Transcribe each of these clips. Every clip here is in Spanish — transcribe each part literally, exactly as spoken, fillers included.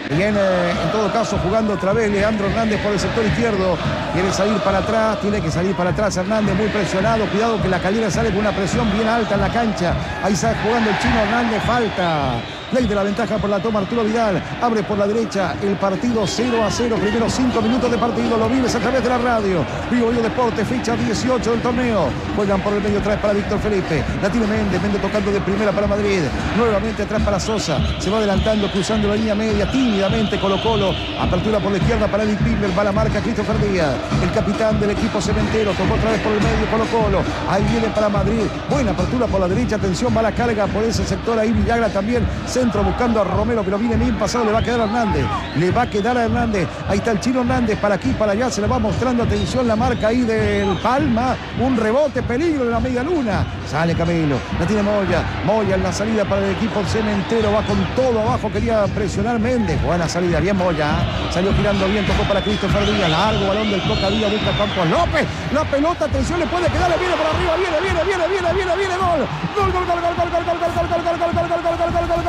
Viene en todo caso jugando otra vez Leandro Hernández por el sector izquierdo. Quiere salir para atrás, tiene que salir para atrás Hernández, muy presionado. Cuidado que la Calera sale con una presión bien alta en la cancha. Ahí está jugando el chino Hernández, falta. Ley de la ventaja por la toma Arturo Vidal. Abre por la derecha el partido cero a cero. Primeros cinco minutos de partido. Lo vives a través de la radio. Vivo Vivo Deporte, fecha dieciocho del torneo. Juegan por el medio atrás para Víctor Felipe. La tiene Méndez. Méndez tocando de primera para Madrid. Nuevamente atrás para Sosa. Se va adelantando, cruzando la línea media. Tímidamente Colo Colo. Apertura por la izquierda para Eric Pimber. Va la marca Christopher Díaz. El capitán del equipo cementero. Tocó otra vez por el medio Colo Colo. Ahí viene para Madrid. Buena apertura por la derecha. Atención, va la carga por ese sector. Ahí Villagra también. Centro buscando a Romero, pero viene bien pasado, le va a quedar a Hernández, le va a quedar a Hernández, ahí está el chino Hernández, para aquí, para allá, se le va mostrando, atención, la marca ahí del Palma, un rebote, peligro de la media luna, sale Camilo, la tiene Moya, Moya en la salida para el equipo cementero, va con todo abajo, quería presionar Méndez, buena salida, bien Moya, salió girando bien, tocó para Christopher Díaz, largo balón del Coca Díaz, busca Campos López, la pelota, atención, le puede quedar, le viene por arriba, viene, viene, viene, viene, viene, viene, gol, gol, gol, gol, gol, gol, gol, gol, gol, gol, gol, gol, gol, gol, gol, gol, gol, gol,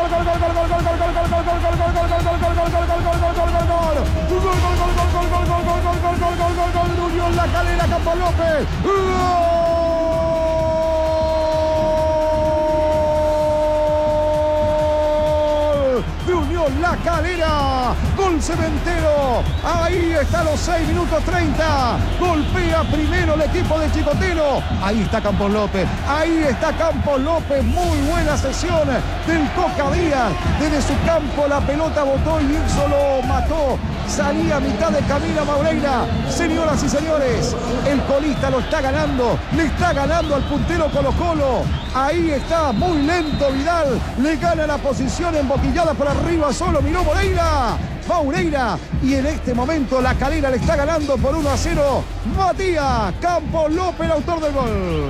Unión La Calera, Campos López. De Unión La Calera, gol cementero, ahí está los seis minutos treinta, golpea primero el equipo de Chicotero, ahí está Campos López, ahí está Campos López, muy buena sesión del Coca Díaz, desde su campo la pelota botó y Irso lo mató, salía a mitad de camino a Maureira, señoras y señores, el colista lo está ganando, le está ganando al puntero Colo Colo, ahí está, muy lento Vidal, le gana la posición emboquillada por arriba, solo miró Moreira, Maureira, y en este momento La Calera le está ganando por uno a cero, Matías Campos López, el autor del gol.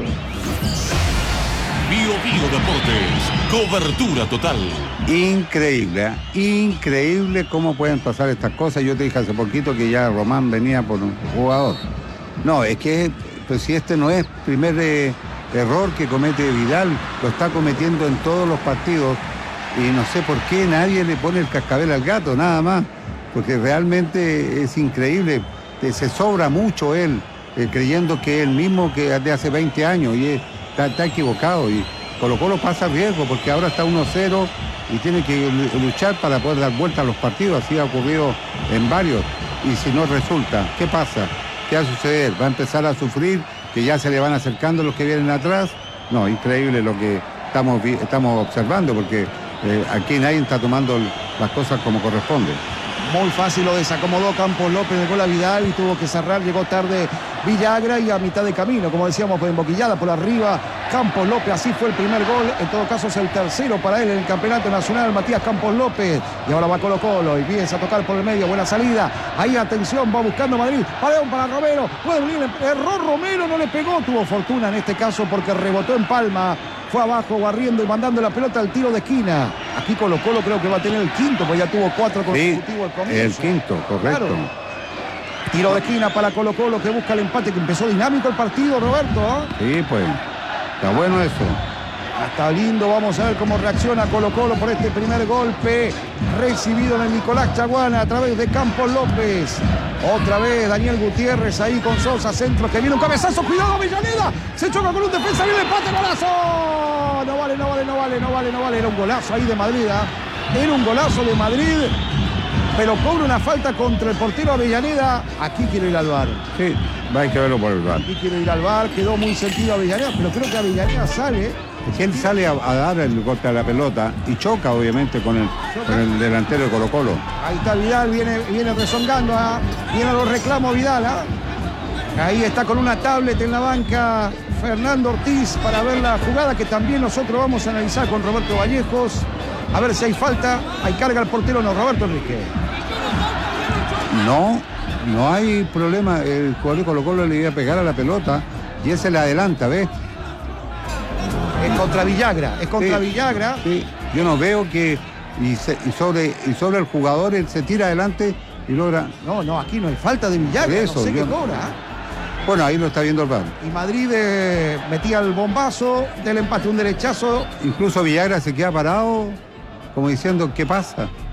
Bio Bio Deportes, cobertura total. Increíble, ¿eh? Increíble cómo pueden pasar estas cosas. Yo te dije hace poquito que ya Román venía por un jugador. No, es que pues si este no es el primer eh, error que comete Vidal, lo está cometiendo en todos los partidos y no sé por qué nadie le pone el cascabel al gato, nada más, porque realmente es increíble, se sobra mucho él, eh, creyendo que es el mismo que de hace veinte años y es, está, está equivocado y Colo Colo pasa riesgo porque ahora está uno cero y tiene que luchar para poder dar vuelta a los partidos, así ha ocurrido en varios y si no resulta, ¿qué pasa? ¿Qué va a suceder? ¿Va a empezar a sufrir? ¿Que ya se le van acercando los que vienen atrás? No, increíble lo que estamos, estamos observando porque eh, aquí nadie está tomando las cosas como corresponde. Muy fácil lo desacomodó Campos López, dejó la Vidal y tuvo que cerrar, llegó tarde Villagra y a mitad de camino, como decíamos, pues emboquillada por arriba, Campos López, así fue el primer gol, en todo caso es el tercero para él en el campeonato nacional, Matías Campos López, y ahora va Colo Colo, y empieza a tocar por el medio, buena salida, ahí atención, va buscando Madrid, Paleón para Romero, puede venir, error Romero, no le pegó, tuvo fortuna en este caso porque rebotó en palma, fue abajo barriendo y mandando la pelota al tiro de esquina. Aquí Colo Colo creo que va a tener el quinto, porque ya tuvo cuatro consecutivos al comienzo. El quinto, correcto. Claro. Tiro de esquina para Colo Colo que busca el empate, que empezó dinámico el partido, Roberto. ¿eh? Sí, pues, está bueno eso. Está lindo, vamos a ver cómo reacciona Colo Colo por este primer golpe recibido en el Nicolás Chaguana a través de Campos López. Otra vez Daniel Gutiérrez ahí con Sosa, centro que viene un cabezazo, cuidado Avellaneda, se choca con un defensa, viene el empate, golazo. No vale, no vale, no vale, no vale, no vale, era un golazo ahí de Madrid, ¿eh? Era un golazo de Madrid, pero cobra una falta contra el portero Avellaneda. Aquí quiero ir al V A R. Sí, va a que verlo por el V A R. Aquí quiero ir al V A R, quedó muy sentido Avellaneda, pero creo que Avellaneda sale. Es que él sale a, a dar el golpe a la pelota y choca obviamente con el, con el delantero de Colo Colo. Ahí está Vidal, viene, viene rezongando, ¿eh? Viene a los reclamos Vidal. ¿eh? Ahí está con una tablet en la banca Fernando Ortiz para ver la jugada que también nosotros vamos a analizar con Roberto Vallejos. A ver si hay falta, hay carga al portero, no, Roberto Enrique. No, no hay problema, el jugador de Colo Colo le iba a pegar a la pelota y ese le adelanta, ¿ves? Es contra Villagra, es contra sí, Villagra. Sí. Yo no veo que y, se, y, sobre, y sobre el jugador él se tira adelante y logra... No, no, aquí no hay falta de Villagra, eso, no sé yo... qué cobra. Bueno, ahí lo está viendo el V A R. Y Madrid eh, metía el bombazo del empate, un derechazo. Incluso Villagra se queda parado como diciendo, ¿qué pasa?